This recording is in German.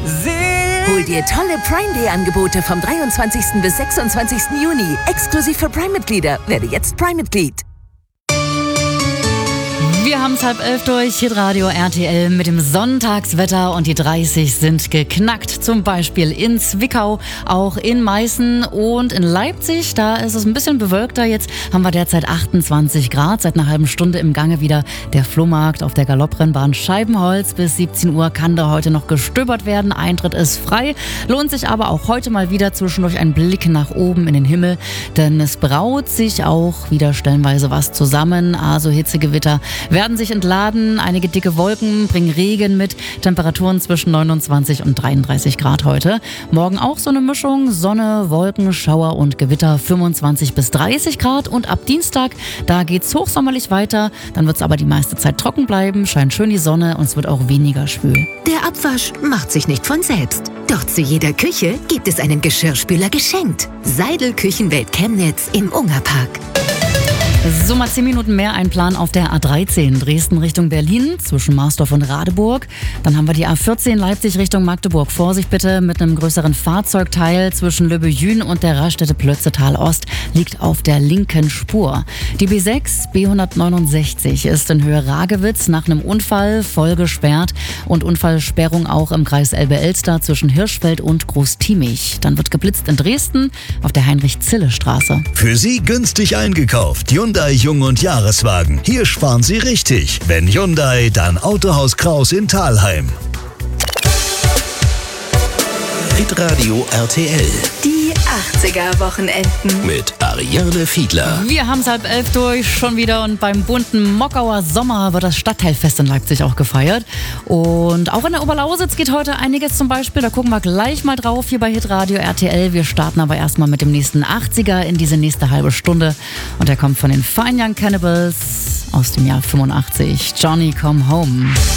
Hol dir tolle Prime Day Angebote vom 23. bis 26. Juni. Exklusiv für Prime-Mitglieder. Werde jetzt Prime-Mitglied. Wir haben es 10:30 durch, Hitradio RTL mit dem Sonntagswetter und die 30 sind geknackt. Zum Beispiel in Zwickau, auch in Meißen und in Leipzig. Da ist es ein bisschen bewölkter. Jetzt haben wir derzeit 28 Grad. Seit einer halben Stunde im Gange wieder der Flohmarkt auf der Galopprennbahn Scheibenholz. Bis 17 Uhr kann da heute noch gestöbert werden. Eintritt ist frei. Lohnt sich aber auch heute mal wieder zwischendurch ein Blick nach oben in den Himmel. Denn es braut sich auch wieder stellenweise was zusammen. Also Hitzegewitter werden sich entladen. Einige dicke Wolken bringen Regen mit. Temperaturen zwischen 29 und 33 Grad heute. Morgen auch so eine Mischung. Sonne, Wolken, Schauer und Gewitter 25 bis 30 Grad. Und ab Dienstag, da geht's hochsommerlich weiter. Dann wird's aber die meiste Zeit trocken bleiben. Scheint schön die Sonne und es wird auch weniger schwül. Der Abwasch macht sich nicht von selbst. Doch zu jeder Küche gibt es einen Geschirrspüler geschenkt. Seidel Küchenwelt Chemnitz im Ungerpark. So, mal 10 Minuten mehr Einplan auf der A13 Dresden Richtung Berlin zwischen Marsdorf und Radeburg. Dann haben wir die A14 Leipzig Richtung Magdeburg. Vorsicht bitte mit einem größeren Fahrzeugteil zwischen Löbejün und der Raststätte Plötzetal Ost liegt auf der linken Spur. Die B6 B169 ist in Höhe Ragewitz nach einem Unfall voll gesperrt und Unfallsperrung auch im Kreis Elbe-Elster zwischen Hirschfeld und Großtiemich. Dann wird geblitzt in Dresden auf der Heinrich-Zille-Straße. Für Sie günstig eingekauft. Hyundai Jung- und Jahreswagen. Hier sparen Sie richtig. Wenn Hyundai, dann Autohaus Kraus in Thalheim. Hitradio RTL. Die 80er-Wochenenden. Mit Ariane Fiedler. Wir haben es 10:30 durch, schon wieder, und beim bunten Mockauer Sommer wird das Stadtteilfest in Leipzig auch gefeiert. Und auch in der Oberlausitz geht heute einiges zum Beispiel, da gucken wir gleich mal drauf hier bei Hitradio RTL. Wir starten aber erstmal mit dem nächsten 80er in diese nächste halbe Stunde. Und der kommt von den Fine Young Cannibals aus dem Jahr 85. Johnny Come Home.